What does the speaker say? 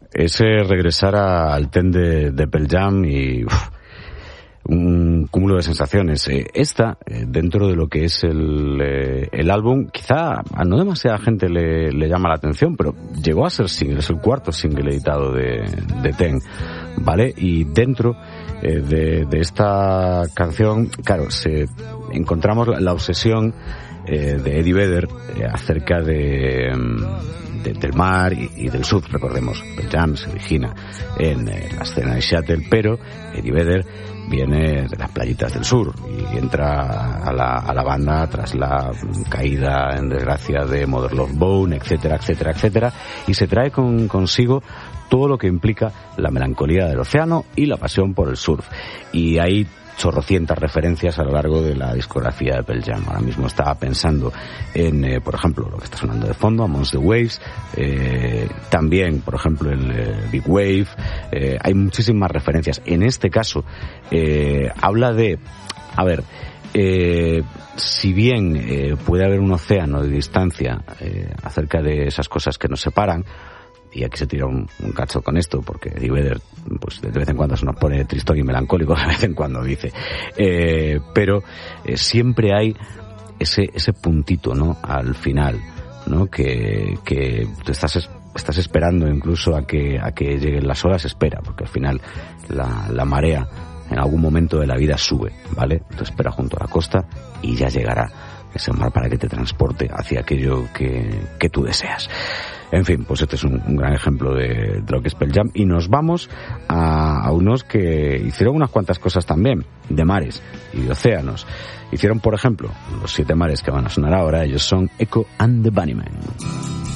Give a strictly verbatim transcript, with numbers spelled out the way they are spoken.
ese regresar a, al ten de, de Pearl Jam y uf, un cúmulo de sensaciones. Eh, esta, eh, dentro de lo que es el, eh, el álbum, quizá a no demasiada gente le, le llama la atención, pero llegó a ser single, es el cuarto single editado de, de Ten, ¿vale? Y dentro eh, de, de esta canción, claro, se encontramos la, la obsesión eh, de Eddie Vedder eh, acerca de... De, del mar y, y del surf. Recordemos, Pearl Jam se origina en eh, la escena de Seattle, pero Eddie Vedder viene de las playitas del sur y entra a la, a la banda tras la caída en desgracia de Mother Love Bone, etcétera, etcétera, etcétera, y se trae con, consigo todo lo que implica la melancolía del océano y la pasión por el surf. Y hay chorrocientas referencias a lo largo de la discografía de Pearl Jam. Ahora mismo estaba pensando en, eh, por ejemplo, lo que está sonando de fondo, Amongst the Waves, eh, también, por ejemplo, el eh, Big Wave, eh, hay muchísimas referencias. En este caso, eh, habla de, a ver, eh, si bien eh, puede haber un océano de distancia eh, acerca de esas cosas que nos separan, y aquí se tira un, un cacho con esto, porque Eddie Vedder, pues de vez en cuando se nos pone tristón y melancólico, de vez en cuando dice, eh, pero eh, siempre hay ese ese puntito, ¿no? Al final, ¿no? Que que tú estás estás esperando incluso a que a que lleguen las olas, espera, porque al final la la marea en algún momento de la vida sube, ¿vale? Tú espera junto a la costa y ya llegará ese mar para que te transporte hacia aquello que que tú deseas. En fin, pues este es un, un gran ejemplo de, de lo que es Pearl Jam. Y nos vamos a, a unos que hicieron unas cuantas cosas también, de mares y de océanos. Hicieron, por ejemplo, los siete mares que van a sonar ahora. Ellos son Echo and the Bunnymen.